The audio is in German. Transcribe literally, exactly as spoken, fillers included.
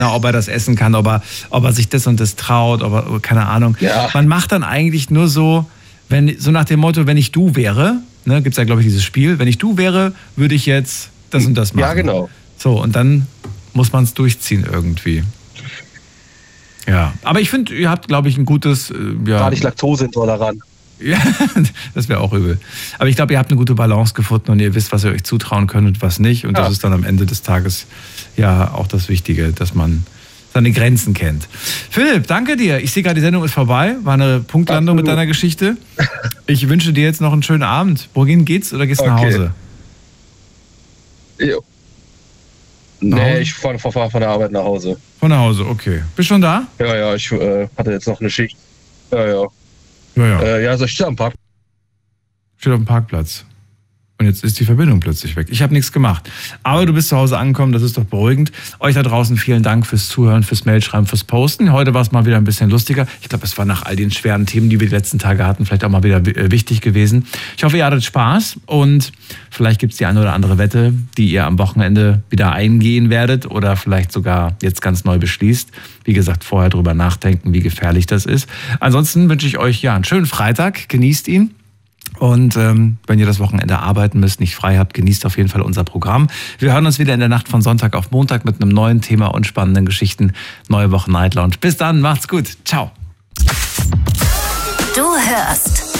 Na, ob er das essen kann, ob er, ob er sich das und das traut, ob er, keine Ahnung. Ja. Man macht dann eigentlich nur so, wenn, so nach dem Motto, wenn ich du wäre, ne, gibt's ja, glaube ich, dieses Spiel, wenn ich du wäre, würde ich jetzt das und das machen. Ja, genau. So, und dann muss man es durchziehen irgendwie. Ja, aber ich finde, ihr habt, glaube ich, ein gutes... Äh, ja, War nicht laktoseintolerant. Ja, das wäre auch übel. Aber ich glaube, ihr habt eine gute Balance gefunden und ihr wisst, was ihr euch zutrauen könnt und was nicht. Und Ja. das ist dann am Ende des Tages ja auch das Wichtige, dass man seine Grenzen kennt. Philipp, danke dir. Ich sehe gerade, die Sendung ist vorbei. War eine Punktlandung Absolut. mit deiner Geschichte. Ich wünsche dir jetzt noch einen schönen Abend. Wohin geht's oder gehst du nach Okay. Hause? Jo. Nach Hause? Nee, ich fahre fahr von der Arbeit nach Hause. Von nach Hause, okay. Bist schon da? Ja, ja, ich äh, hatte jetzt noch eine Schicht. Ja, ja. Ja, ja. Äh, ja, so ich stehe am Park. Steht auf dem Parkplatz. Und jetzt ist die Verbindung plötzlich weg. Ich habe nichts gemacht. Aber du bist zu Hause angekommen, das ist doch beruhigend. Euch da draußen vielen Dank fürs Zuhören, fürs Mailschreiben, fürs Posten. Heute war es mal wieder ein bisschen lustiger. Ich glaube, es war nach all den schweren Themen, die wir die letzten Tage hatten, vielleicht auch mal wieder wichtig gewesen. Ich hoffe, ihr hattet Spaß und vielleicht gibt es die eine oder andere Wette, die ihr am Wochenende wieder eingehen werdet oder vielleicht sogar jetzt ganz neu beschließt. Wie gesagt, vorher drüber nachdenken, wie gefährlich das ist. Ansonsten wünsche ich euch ja einen schönen Freitag. Genießt ihn. Und ähm, wenn ihr das Wochenende arbeiten müsst, nicht frei habt, genießt auf jeden Fall unser Programm. Wir hören uns wieder in der Nacht von Sonntag auf Montag mit einem neuen Thema und spannenden Geschichten. Neue Woche Night Lounge. Bis dann, macht's gut. Ciao. Du hörst